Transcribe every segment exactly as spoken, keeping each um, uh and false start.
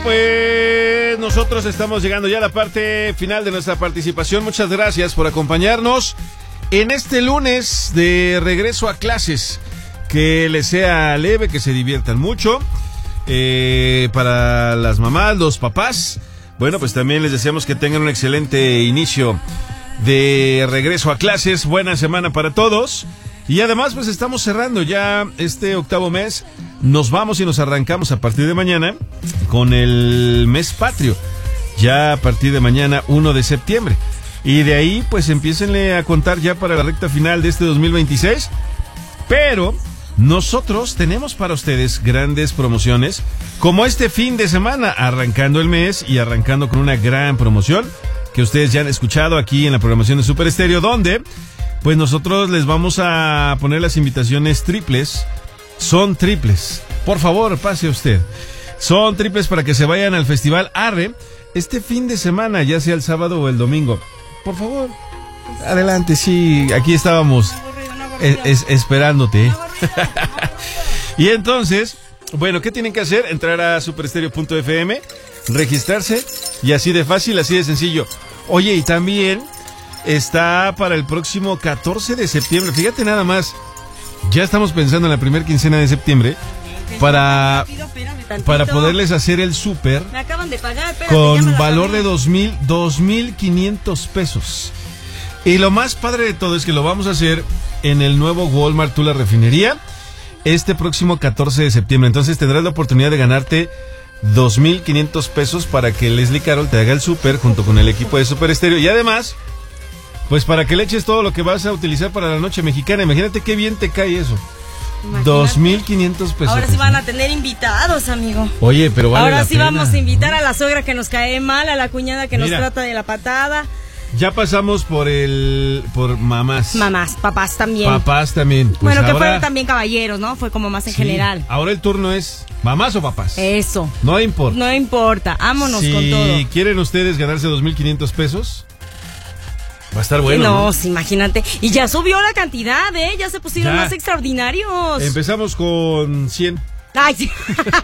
Pues nosotros estamos llegando ya a la parte final de nuestra participación. Muchas gracias por acompañarnos en este lunes de regreso a clases. Que les sea leve, que se diviertan mucho. Eh, para las mamás, los papás, bueno, pues también les deseamos que tengan un excelente inicio de regreso a clases. Buena semana para todos. Y además, pues estamos cerrando ya este octavo mes. Nos vamos y nos arrancamos a partir de mañana con el mes patrio. Ya a partir de mañana, primero de septiembre. Y de ahí, pues empiécenle a contar ya para la recta final de este dos mil veintiséis. Pero nosotros tenemos para ustedes grandes promociones, como este fin de semana, arrancando el mes y arrancando con una gran promoción que ustedes ya han escuchado aquí en la programación de Super Estéreo, donde pues nosotros les vamos a poner las invitaciones triples. Son triples. Por favor, pase usted. Son triples para que se vayan al Festival Arre este fin de semana, ya sea el sábado o el domingo. Por favor, adelante, sí, aquí estábamos es, es, esperándote. Y entonces, bueno, ¿qué tienen que hacer? Entrar a superestereo punto efe eme, registrarse, y así de fácil, así de sencillo. Oye, y también está para el próximo catorce de septiembre. Fíjate nada más, ya estamos pensando en la primera quincena de septiembre para, para poderles hacer el súper con valor de dos mil, dos mil quinientos pesos. Y lo más padre de todo es que lo vamos a hacer en el nuevo Walmart Tula Refinería este próximo catorce de septiembre. Entonces tendrás la oportunidad de ganarte dos mil quinientos pesos para que Leslie Carol te haga el súper junto con el equipo de Super Estéreo. Y además, pues para que le eches todo lo que vas a utilizar para la noche mexicana. Imagínate qué bien te cae eso. Dos mil quinientos pesos. Ahora sí van a tener invitados, amigo. Oye, pero vale Ahora la sí pena. Vamos a invitar a la suegra que nos cae mal, a la cuñada que Mira, nos trata de la patada. Ya pasamos por el por mamás. Mamás, papás también. Papás también. Pues bueno, que ahora, fueron también caballeros, ¿no? Fue como más en sí, general. Ahora el turno es mamás o papás. Eso. No importa. No importa, vámonos si con todo. Si quieren ustedes ganarse dos mil quinientos pesos, va a estar bueno. No, ¿no? Sí, imagínate. Y ya subió la cantidad, ¿eh? Ya se pusieron ya. Más extraordinarios. Empezamos con cien. Ay, sí.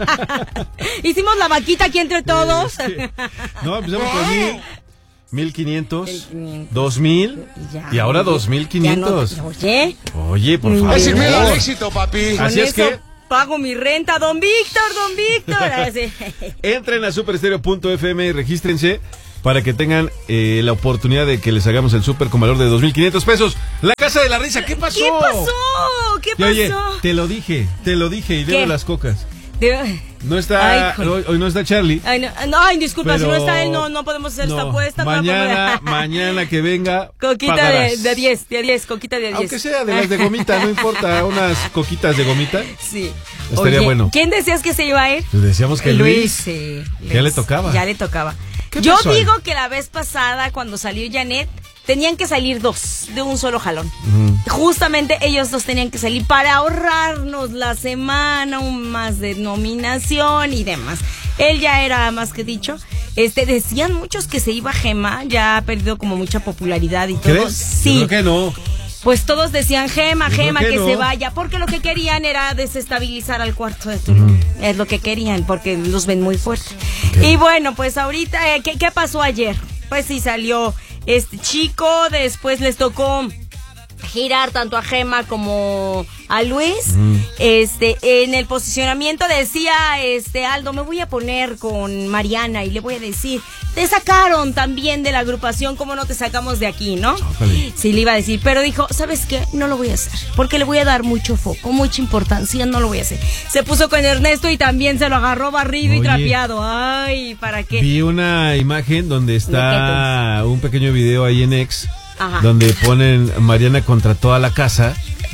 Hicimos la vaquita aquí entre todos. Sí. No, empezamos con mil. Mil quinientos, dos mil y ahora dos mil quinientos. No, oye, oye, por favor. Es el miedo al éxito, papi. Así es que pago mi renta, don Víctor, don Víctor. a superestereo punto efe eme y regístrense para que tengan eh, la oportunidad de que les hagamos el súper con valor de dos mil quinientos pesos. La Casa de la Risa, ¿qué pasó? ¿Qué pasó? ¿Qué pasó? Oye, te lo dije, te lo dije y debo las cocas. De... No está, Ay, hoy, hoy no está Charlie. Ay, no, no, ay, disculpa, pero si no está él, no, no podemos hacer no, esta apuesta. Mañana, no mañana que venga, coquita de, de diez, de diez, coquita de diez. Aunque sea de las de gomita, no importa, unas coquitas de gomita. Sí. Estaría Oye, bueno. ¿Quién decías que se iba a ir? Pues decíamos que Luis. Luis, sí, Luis. Ya le tocaba. Ya le tocaba. Yo digo ahí? que la vez pasada, cuando salió Janet, tenían que salir dos, de un solo jalón. Uh-huh. Justamente ellos dos tenían que salir para ahorrarnos la semana, un más de nominación y demás. Él ya era más que dicho. Este, decían muchos que se iba Gema, ya ha perdido como mucha popularidad y todo. ¿Crees? Sí. Yo creo que no. Pues todos decían Gema, Yo Gema, que, que no. se vaya, porque lo que querían era desestabilizar al cuarto de Tulum. Uh-huh. Es lo que querían, porque los ven muy fuerte. Okay. Y bueno, pues ahorita, ¿qué, qué pasó ayer? Pues sí salió este chico, después les tocó girar tanto a Gema como a Luis. Mm. Este, en el posicionamiento decía este Aldo, me voy a poner con Mariana y le voy a decir, te sacaron también de la agrupación, ¿cómo no te sacamos de aquí, no? Ojalá. Sí, le iba a decir, pero dijo, ¿sabes qué? No lo voy a hacer, porque le voy a dar mucho foco, mucha importancia, no lo voy a hacer. Se puso con Ernesto y también se lo agarró barrido. Oye, y trapeado. Ay, ¿para qué? Vi una imagen donde está un pequeño video ahí en X. Ajá. Donde ponen Mariana contra toda la casa,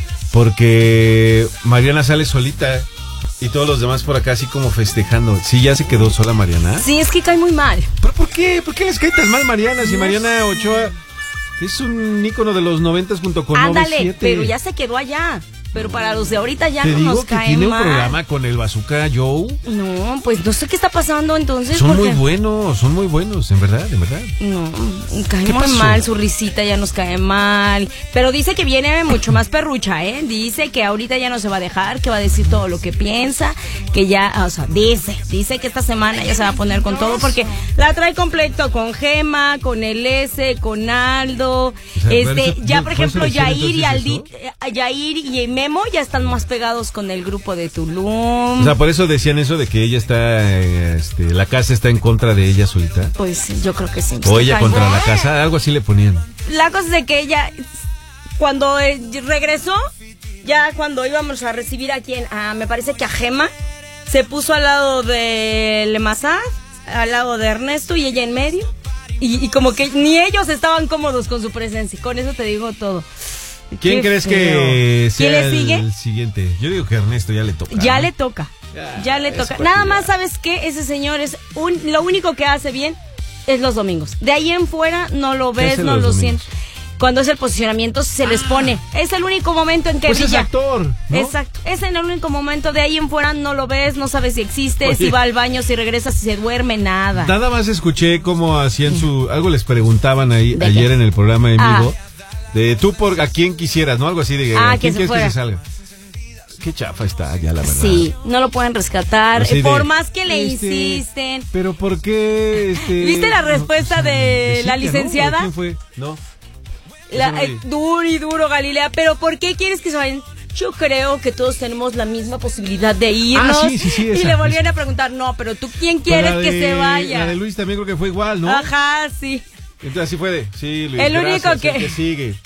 porque Mariana sale solita y todos los demás por acá así como festejando. ¿Sí ya se quedó sola Mariana? Sí, es que cae muy mal. ¿Pero por qué? ¿Por qué les cae tan mal Mariana? Si Mariana Ochoa es un ícono de los noventas junto con Ándale, noventa y siete. pero ya se quedó allá. pero para los de ahorita ya Te no digo nos que cae tiene mal. un programa con el Bazooka Joe. No, pues no sé qué está pasando entonces. Son porque... muy buenos, son muy buenos, en verdad, en verdad. No, cae ¿Qué muy pasó? mal, su risita ya nos cae mal. Pero dice que viene mucho más perrucha, ¿eh? Dice que ahorita ya no se va a dejar, que va a decir todo lo que piensa, que ya, o sea, dice, dice que esta semana ya se va a poner con todo porque la trae completo con Gema, con el S, con Aldo. O sea, este, por eso- ya por por eso ejemplo, decían Yair y entonces Aldi, eso. eh, Yair y Memo ya están más pegados con el grupo de Tulum. O sea, por eso decían eso de que ella está, eh, este, la casa está en contra de ella solita. Pues yo creo que sí. O ella Ay, contra la no. casa, algo así le ponían. La cosa es de que ella, cuando eh, regresó, ya cuando íbamos a recibir a quien, a, me parece que a Gema, se puso al lado de Lemazá, al lado de Ernesto y ella en medio. Y, y como que ni ellos estaban cómodos con su presencia. Con eso te digo todo. ¿Quién Qué crees feo. que sea ¿Quién le sigue? el siguiente? Yo digo que Ernesto ya le toca. Ya ¿no? le toca. Ya, Ya le es toca. para Nada que más, ya. ¿sabes qué? Ese señor es un, lo único que hace bien es los domingos. De ahí en fuera no lo ¿Qué ves, hace no los lo domingos? sientes. Cuando es el posicionamiento se les pone. Es el único momento en que Pues es brilla. actor, ¿no? Exacto. Es en el único momento. De ahí en fuera no lo ves, no sabes si existe, Oye. si va al baño, si regresa, si se duerme, nada. Nada más escuché cómo hacían su... Algo les preguntaban ahí ¿De ayer qué? en el programa en Ah. vivo. De tú por a quién quisieras, ¿no? Algo así de... Ah, ¿a que quién se quieres fuera. que se salga? Qué chafa está ya, la verdad. Sí, no lo pueden rescatar. Así de, Por más que le este, insisten. Pero ¿por qué? Este, ¿Viste la respuesta de Cintia, la ¿no? licenciada? ¿O ¿Quién fue? No. La, Eso no eh, vi. duro y duro, Galilea. Pero ¿por qué quieres que se vayan? Yo creo que todos tenemos la misma posibilidad de irnos. Ah, sí, sí, sí, y esa, le volvieron esa. a preguntar, no, pero tú quién Con quieres la que de- se vaya. La de Luis también creo que fue igual, ¿no? Ajá, sí. Entonces así fue de, sí, Luis, El único gracias, que- el que sigue.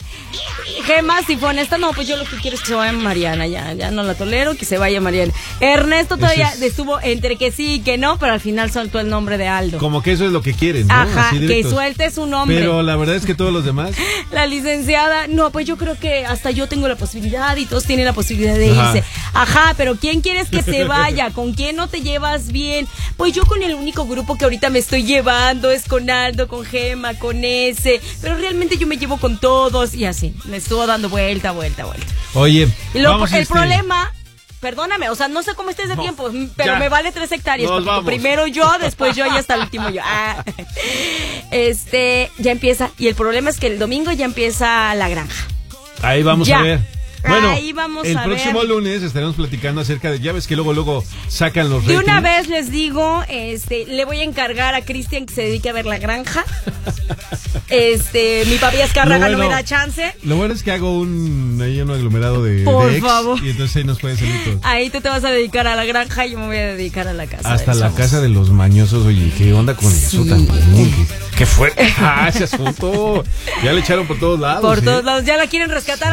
Gema, si fue honesta, no, pues yo lo que quiero es que se vaya Mariana, ya, ya no la tolero, que se vaya Mariana. Ernesto todavía Ese es- estuvo entre que sí y que no, pero al final soltó el nombre de Aldo. Como que eso es lo que quieren, ¿no? Ajá, Así que directos. suelte su nombre. Pero la verdad es que todos los demás... La licenciada, no, pues yo creo que hasta yo tengo la posibilidad y todos tienen la posibilidad de Ajá. irse. Ajá, pero ¿quién quieres que se vaya? ¿Con quién no te llevas bien? Pues yo con el único grupo que ahorita me estoy llevando es con Aldo, con Gema, con ese. Pero realmente yo me llevo con todos y así. Le estuvo dando vuelta, vuelta, vuelta. Oye, Y lo- vamos el este... problema... Perdóname, o sea, no sé cómo estés de No, tiempo, pero ya. me vale tres hectáreas. Nos porque vamos. primero yo, después yo y hasta el último yo. Ah. Este, ya empieza. Y el problema es que el domingo ya empieza la granja. Ahí vamos Ya. a ver. Bueno, Ahí vamos el a próximo ver. lunes estaremos platicando acerca de... Ya ves que luego, luego sacan los De una ratings. vez les digo, este, le voy a encargar a Cristian que se dedique a ver la granja. Este, mi papi Azcárraga Lo no me bueno- da chance. Lo bueno es que hago un, ahí un aglomerado de, Por de ex, favor. y entonces ahí nos puede salir todo. Ahí tú te vas a dedicar a la granja y yo me voy a dedicar a la casa. Hasta de la Somos. casa de los mañosos, oye, ¿qué onda con eso Sí. también? ¿Qué, qué fue? Ah, ese asunto. Ya le echaron por todos lados. Por ¿eh? todos lados, ya la quieren rescatar.